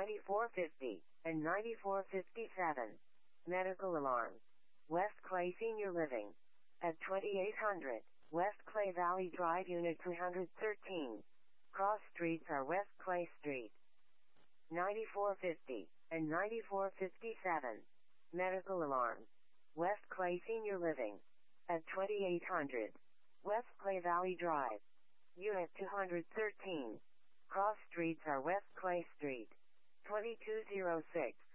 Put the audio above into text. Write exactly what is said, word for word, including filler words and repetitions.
ninety-four fifty, and ninety-four fifty-seven. Medical alarm. West Clay Senior Living. At twenty-eight hundred, West Clay Valley Drive, Unit two thirteen. Cross streets are West Clay Street. ninety-four fifty, and ninety-four fifty-seven. Medical alarm. West Clay Senior Living. At twenty-eight hundred, West Clay Valley Drive. Unit two thirteen. Cross streets are West Clay Street. twenty-two oh six.